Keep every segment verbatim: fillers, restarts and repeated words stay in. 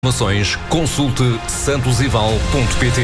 Informações, consulte santosival ponto pt.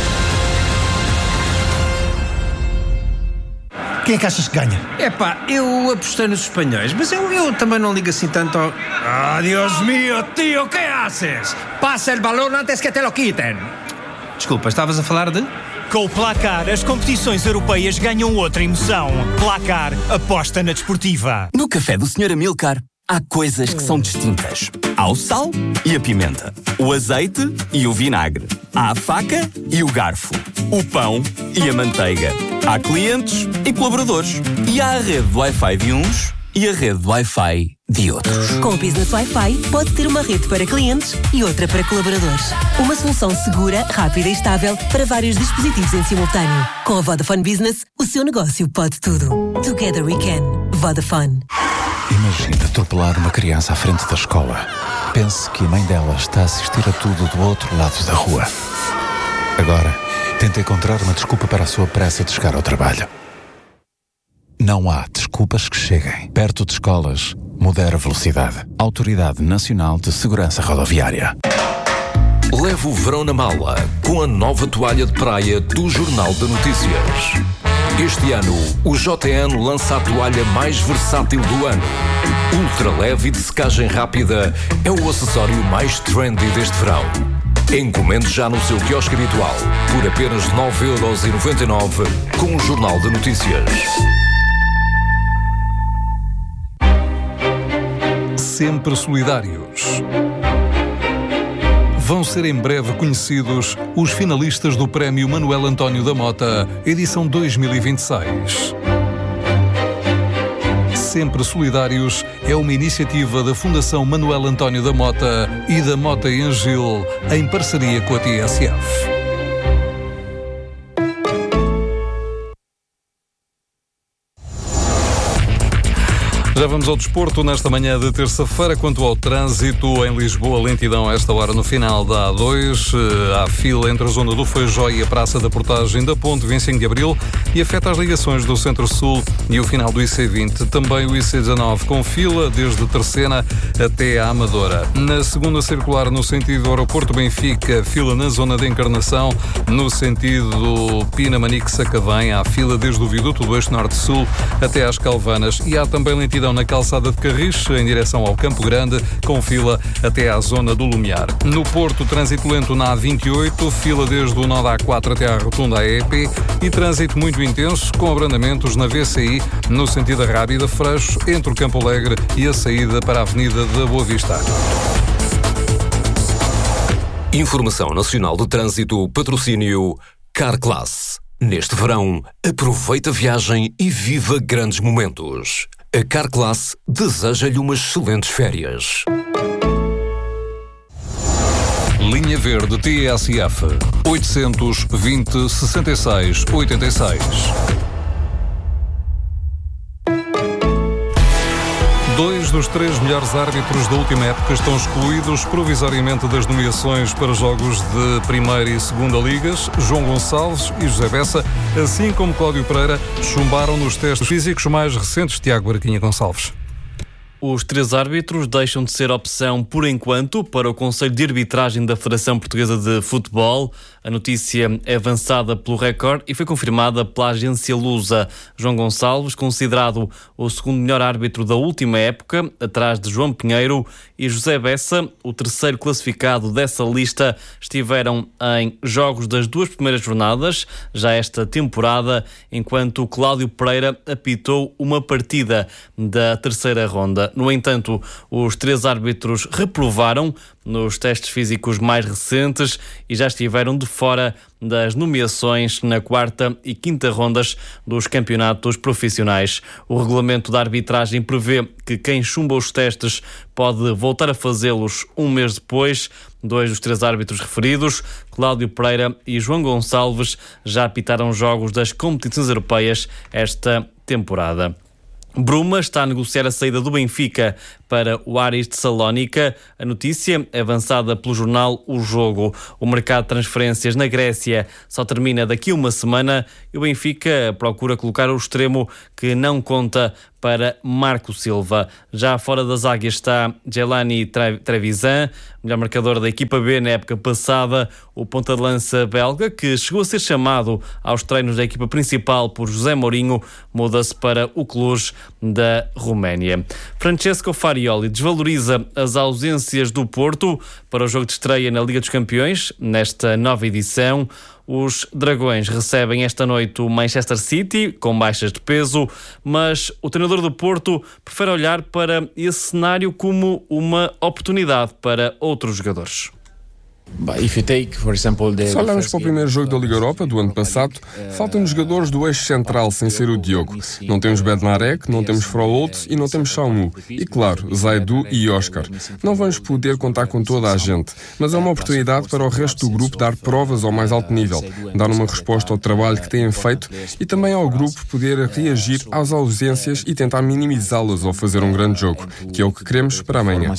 Quem é que achas que ganha? Epá, eu apostei nos espanhóis, mas eu, eu também não ligo assim tanto ao... Ah, Dios mío, tío, ¿qué haces? Pasa el balón antes que te lo quiten. Desculpa, estavas a falar de... Com o Placar, as competições europeias ganham outra emoção. Placar, aposta na desportiva. No café do senhor Amilcar, há coisas que são distintas. Há o sal e a pimenta, o azeite e o vinagre, há a faca e o garfo, o pão e a manteiga. Há clientes e colaboradores. E há a rede de Wi-Fi de uns e a rede de Wi-Fi de outros. Com o Business Wi-Fi, pode ter uma rede para clientes e outra para colaboradores. Uma solução segura, rápida e estável para vários dispositivos em simultâneo. Com a Vodafone Business, o seu negócio pode tudo. Together we can. Vodafone. Imagina atropelar uma criança à frente da escola. Pense que a mãe dela está a assistir a tudo do outro lado da rua. Agora, tente encontrar uma desculpa para a sua pressa de chegar ao trabalho. Não há desculpas que cheguem. Perto de escolas, modera a velocidade. Autoridade Nacional de Segurança Rodoviária. Leve o verão na mala com a nova toalha de praia do Jornal de Notícias. Este ano, o J N lança a toalha mais versátil do ano. Ultra leve e de secagem rápida é o acessório mais trendy deste verão. Encomende já no seu quiosque habitual por apenas nove euros e noventa e nove com o Jornal de Notícias. Sempre solidários. Vão ser em breve conhecidos os finalistas do Prémio Manuel António da Mota, edição dois mil e vinte e seis. Sempre Solidários é uma iniciativa da Fundação Manuel António da Mota e da Mota e Angil, em parceria com a T S F. Já vamos ao desporto nesta manhã de terça-feira. Quanto ao trânsito em Lisboa, lentidão a esta hora no final da A dois. Há fila entre a zona do Feijó e a Praça da Portagem da Ponte vinte e cinco de Abril e afeta as ligações do Centro-Sul e o final do I C vinte. Também o I C dezanove com fila desde Terceira até a Amadora. Na segunda circular no sentido do Aeroporto Benfica, fila na zona de Encarnação. No sentido do Pinamanique-Sacavém, há fila desde o viaduto do Eixo Norte-Sul até às Calvanas. E há também lentidão na calçada de Carris, em direção ao Campo Grande, com fila até à zona do Lumiar. No Porto, trânsito lento na A vinte e oito, fila desde o nó da A quatro até à rotunda A E P e trânsito muito intenso, com abrandamentos na V C I, no sentido da Rábida Freixo, entre o Campo Alegre e a saída para a Avenida da Boa Vista. Informação Nacional de Trânsito, patrocínio Carclass. Neste verão, aproveita a viagem e viva grandes momentos. A Carclass deseja-lhe umas excelentes férias. Linha Verde T S F oitocentos, vinte, sessenta e seis, oitenta e seis. Dois dos três melhores árbitros da última época estão excluídos provisoriamente das nomeações para jogos de Primeira e Segunda Ligas. João Gonçalves e José Bessa, assim como Cláudio Pereira, chumbaram nos testes físicos mais recentes. Tiago Barquinha Gonçalves. Os três árbitros deixam de ser opção por enquanto para o Conselho de Arbitragem da Federação Portuguesa de Futebol. A notícia é avançada pelo Record e foi confirmada pela agência Lusa. João Gonçalves, considerado o segundo melhor árbitro da última época, atrás de João Pinheiro, e José Bessa, o terceiro classificado dessa lista, estiveram em jogos das duas primeiras jornadas, já esta temporada, enquanto Cláudio Pereira apitou uma partida da terceira ronda. No entanto, os três árbitros reprovaram nos testes físicos mais recentes e já estiveram de fora das nomeações na quarta e quinta rondas dos campeonatos profissionais. O regulamento da arbitragem prevê que quem chumba os testes pode voltar a fazê-los um mês depois. Dois dos três árbitros referidos, Cláudio Pereira e João Gonçalves, já apitaram jogos das competições europeias esta temporada. Bruma está a negociar a saída do Benfica para o Aris de Salónica. A notícia é avançada pelo jornal O Jogo. O mercado de transferências na Grécia só termina daqui a uma semana e o Benfica procura colocar o extremo que não conta para Marco Silva. Já fora das águias está Jelani Trevisan, melhor marcador da equipa B na época passada, o ponta de lança belga, que chegou a ser chamado aos treinos da equipa principal por José Mourinho, muda-se para o Cluj da Roménia. Francesco Farioli desvaloriza as ausências do Porto para o jogo de estreia na Liga dos Campeões, nesta nova edição. Os Dragões recebem esta noite o Manchester City, com baixas de peso, mas o treinador do Porto prefere olhar para esse cenário como uma oportunidade para outros jogadores. Se olharmos para o primeiro jogo da Liga Europa do ano passado, faltam-nos jogadores do eixo central sem ser o Diogo. Não temos Bednarek, não temos Froholt e não temos Xiaomu. E claro, Zaidu e Oscar. Não vamos poder contar com toda a gente, mas é uma oportunidade para o resto do grupo dar provas ao mais alto nível, dar uma resposta ao trabalho que têm feito e também ao grupo poder reagir às ausências e tentar minimizá-las ao fazer um grande jogo, que é o que queremos para amanhã.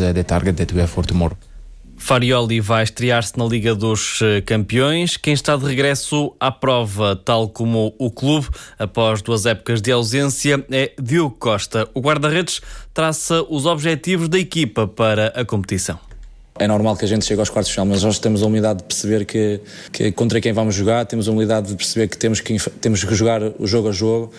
Farioli vai estrear-se na Liga dos Campeões. Quem está de regresso à prova, tal como o clube, após duas épocas de ausência, é Diogo Costa. O guarda-redes traça os objetivos da equipa para a competição. É normal que a gente chegue aos quartos de final, mas nós temos a humildade de perceber que, que contra quem vamos jogar, temos a humildade de perceber que temos que, temos que jogar o jogo a jogo.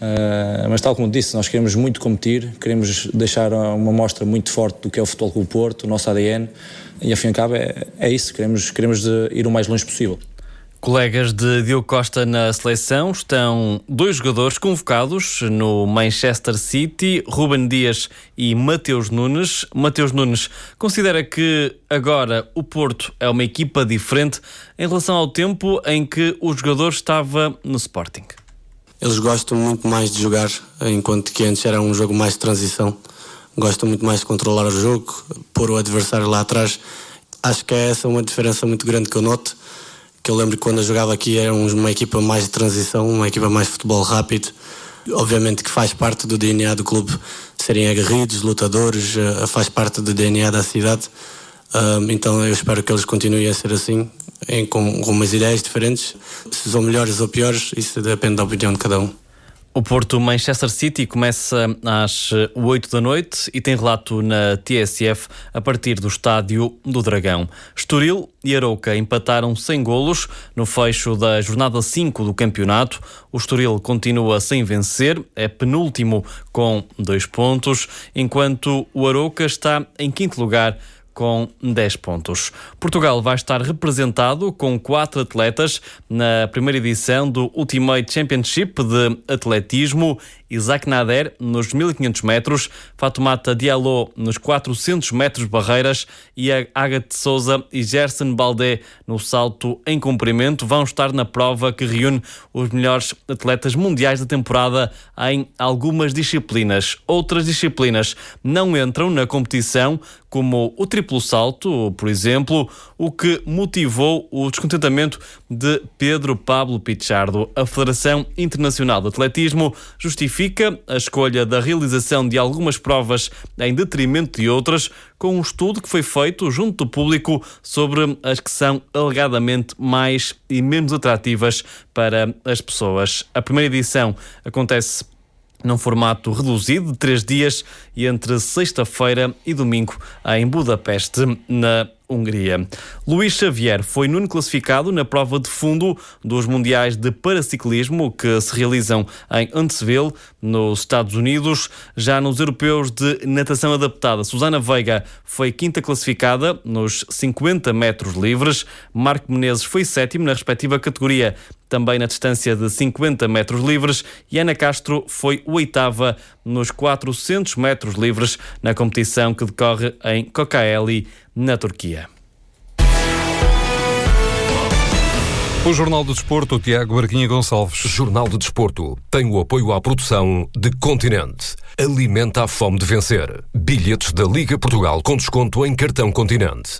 Uh, mas tal como disse, nós queremos muito competir, queremos deixar uma mostra muito forte do que é o Futebol Clube Porto, o nosso A D N, e ao fim e ao cabo é, é isso, queremos, queremos ir o mais longe possível. Colegas de Diogo Costa na seleção, estão dois jogadores convocados no Manchester City, Ruben Dias e Mateus Nunes. Mateus Nunes considera que agora o Porto é uma equipa diferente em relação ao tempo em que o jogador estava no Sporting. Eles gostam muito mais de jogar, enquanto que antes era um jogo mais de transição. Gostam muito mais de controlar o jogo, pôr o adversário lá atrás. Acho que é essa uma diferença muito grande que eu noto. Que eu lembro que quando eu jogava aqui era uma equipa mais de transição, uma equipa mais de futebol rápido. Obviamente que faz parte do D N A do clube serem aguerridos, lutadores, faz parte do D N A da cidade. Então eu espero que eles continuem a ser assim, com, com umas ideias diferentes. Se são melhores ou piores, isso depende da opinião de cada um. O Porto Manchester City começa às oito da noite e tem relato na T S F a partir do Estádio do Dragão. Estoril e Arouca empataram sem golos no fecho da jornada cinco do campeonato. O Estoril continua sem vencer, é penúltimo com dois pontos, enquanto o Arouca está em quinto lugar com dez pontos. Portugal vai estar representado com quatro atletas na primeira edição do Ultimate Championship de Atletismo. Isaac Nader nos mil e quinhentos metros, Fatoumata Diallo nos quatrocentos metros barreiras e a Agathe Souza e Gerson Baldé no salto em comprimento vão estar na prova que reúne os melhores atletas mundiais da temporada em algumas disciplinas. Outras disciplinas não entram na competição, como o triplo salto, por exemplo, o que motivou o descontentamento de Pedro Pablo Pichardo. A Federação Internacional de Atletismo justifica a escolha da realização de algumas provas em detrimento de outras, com um estudo que foi feito junto do público sobre as que são alegadamente mais e menos atrativas para as pessoas. A primeira edição acontece num formato reduzido de três dias e entre sexta-feira e domingo em Budapeste, na Hungria. Luís Xavier foi nono classificado na prova de fundo dos Mundiais de Paraciclismo que se realizam em Huntsville, nos Estados Unidos. Já nos europeus de natação adaptada, Susana Veiga foi quinta classificada nos cinquenta metros livres. Marco Menezes foi sétimo na respectiva categoria, também na distância de cinquenta metros livres, e Ana Castro foi oitava nos quatrocentos metros livres na competição que decorre em Kocaeli, na Turquia. O Jornal do Desporto, Tiago Barquinha Gonçalves. Jornal do Desporto tem o apoio à produção de Continente. Alimenta a fome de vencer. Bilhetes da Liga Portugal com desconto em cartão Continente.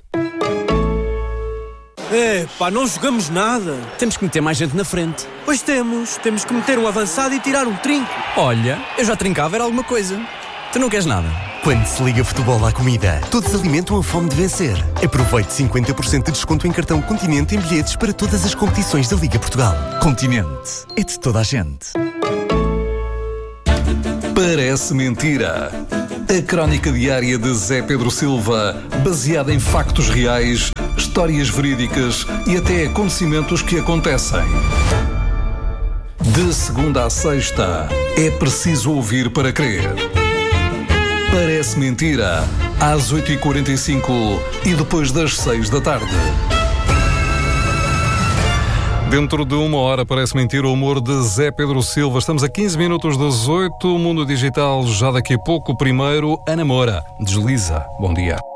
É, pá, não jogamos nada. Temos que meter mais gente na frente. Pois temos. Temos que meter um avançado e tirar um trinco. Olha, eu já trincava, era alguma coisa. Tu não queres nada? Quando se liga futebol à comida, todos alimentam a fome de vencer. Aproveite cinquenta por cento de desconto em cartão Continente em bilhetes para todas as competições da Liga Portugal. Continente. É de toda a gente. Parece mentira. A crónica diária de Zé Pedro Silva, baseada em factos reais, histórias verídicas e até acontecimentos que acontecem. De segunda à sexta, é preciso ouvir para crer. Parece mentira, às oito e quarenta e cinco e depois das seis da tarde. Dentro de uma hora parece mentira o humor de Zé Pedro Silva. Estamos a quinze minutos das oito, o Mundo Digital já daqui a pouco. Primeiro, Ana Moura. Desliza. Bom dia.